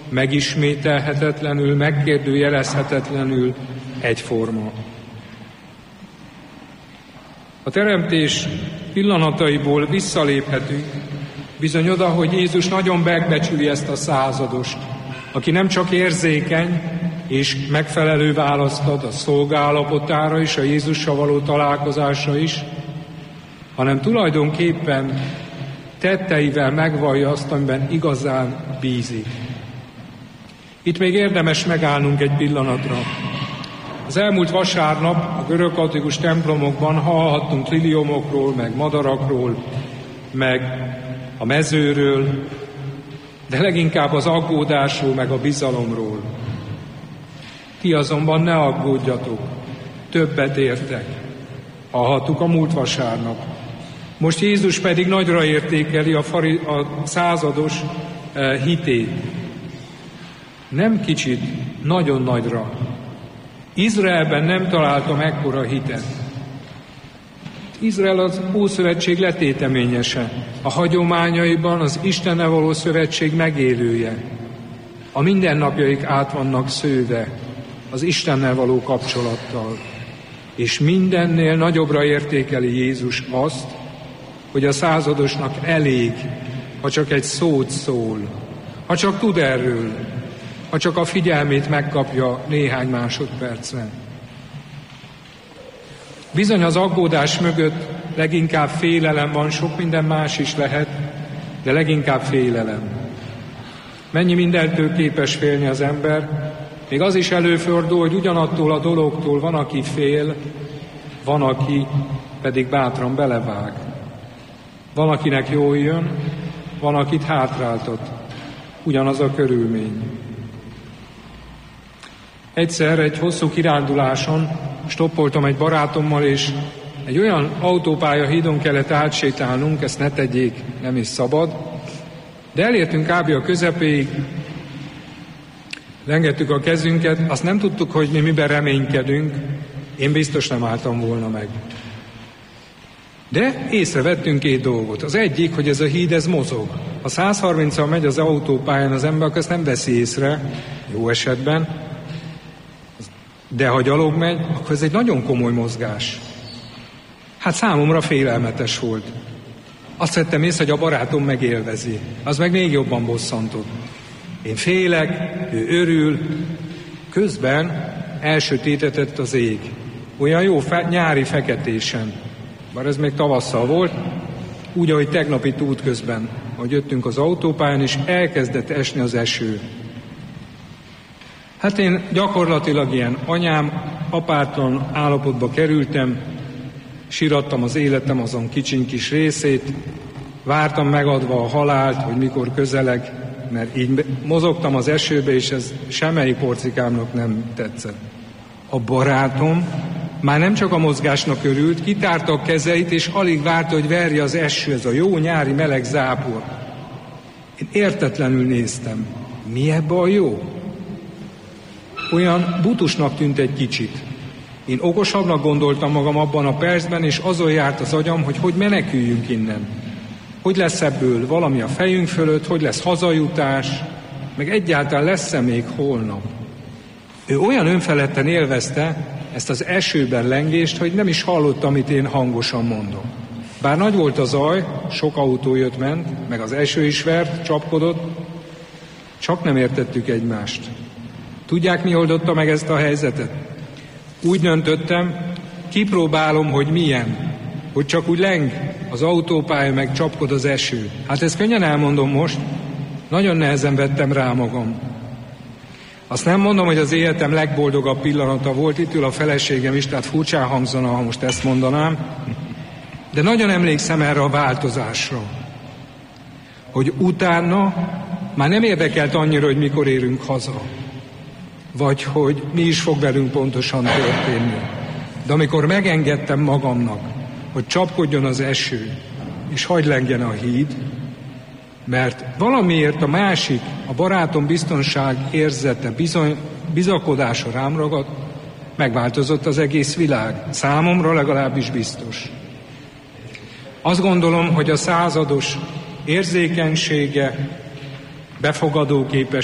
megismételhetetlenül, megkérdőjelezhetetlenül egyforma. A teremtés pillanataiból visszaléphetünk bizony oda, hogy Jézus nagyon megbecsüli ezt a századost, aki nem csak érzékeny és megfelelő választ ad a szolgálapotára és a Jézussal való találkozásra is, hanem tulajdonképpen tetteivel megvallja azt, amiben igazán bízik. Itt még érdemes megállnunk egy pillanatra. Az elmúlt vasárnap a görögkatolikus templomokban hallhattunk liliomokról, meg madarakról, meg a mezőről, de leginkább az aggódásról, meg a bizalomról. Ti azonban ne aggódjatok, többet értek. Hallhattuk a múlt vasárnap. Most Jézus pedig nagyra értékeli a százados hitét. Nem kicsit, nagyon nagyra. Izraelben nem találtam ekkora hitet. Izrael az Ószövetség letéteményese, a hagyományaiban az Istennel való szövetség megélője. A mindennapjaik át vannak szőve az Istennel való kapcsolattal. És mindennél nagyobbra értékeli Jézus azt, hogy a századosnak elég, ha csak egy szót szól, ha csak tud erről, ha csak a figyelmét megkapja néhány másodpercre. Bizony az aggódás mögött leginkább félelem van, sok minden más is lehet, de leginkább félelem. Mennyi mindentől képes félni az ember, még az is előfordul, hogy ugyanattól a dologtól van, aki fél, van, aki pedig bátran belevág. Van, akinek jól jön, van, akit hátráltat. Ugyanaz a körülmény. Egyszer egy hosszú kiránduláson stoppoltam egy barátommal, és egy olyan autópálya-hídon kellett átsétálnunk, ezt ne tegyék, nem is szabad, de elértünk kb. A közepéig, lengettük a kezünket, azt nem tudtuk, hogy mi miben reménykedünk, én biztos nem álltam volna meg. De észrevettünk két dolgot. Az egyik, hogy ez a híd, ez mozog. Ha 130-al megy az autópályán az ember, akkor ezt nem veszi észre, jó esetben, de ha gyalog megy, akkor ez egy nagyon komoly mozgás. Hát számomra félelmetes volt. Azt vettem észre, hogy a barátom megélvezi. Az meg még jobban bosszantott. Én félek, ő örül, közben elsötétedett az ég. Olyan jó nyári feketésen. Bár ez még tavasszal volt, úgy, ahogy tegnap itt útközben, ahogy jöttünk az autópályán, és elkezdett esni az eső. Hát én gyakorlatilag ilyen apátlan állapotba kerültem, sírattam az életem azon kicsiny kis részét, vártam megadva a halált, hogy mikor közeleg, mert így mozogtam az esőbe, és ez semmelyik porcikámnak nem tetszett. A barátom már nem csak a mozgásnak örült, kitárta a kezeit, és alig várta, hogy verje az eső, ez a jó nyári meleg zápor. Én értetlenül néztem. Mi ebbe a jó? Olyan butusnak tűnt egy kicsit. Én okosabbnak gondoltam magam abban a percben, és azon járt az agyam, hogy meneküljünk innen. Hogy lesz ebből valami a fejünk fölött, hogy lesz hazajutás, meg egyáltalán lesz-e még holnap. Ő olyan önfeledten élvezte ezt az esőben lengést, hogy nem is hallott, amit én hangosan mondom. Bár nagy volt a zaj, sok autó jött-ment, meg az eső is vert, csapkodott, csak nem értettük egymást. Tudják, mi oldotta meg ezt a helyzetet? Úgy döntöttem, kipróbálom, hogy milyen, hogy csak úgy leng az autópálya, meg csapkod az eső. Hát ezt könnyen elmondom most, nagyon nehezen vettem rá magam. Azt nem mondom, hogy az életem legboldogabb pillanata volt, itt ül a feleségem is, tehát furcsán hangzana, ha most ezt mondanám, de nagyon emlékszem erre a változásra, hogy utána már nem érdekelt annyira, hogy mikor érünk haza, vagy hogy mi is fog velünk pontosan történni. De amikor megengedtem magamnak, hogy csapkodjon az eső, és hagy lengjen a híd, mert valamiért a másik, a barátom biztonság érzete, bizakodása rám ragadt, megváltozott az egész világ. Számomra legalábbis biztos. Azt gondolom, hogy a százados érzékenysége, befogadó képessége,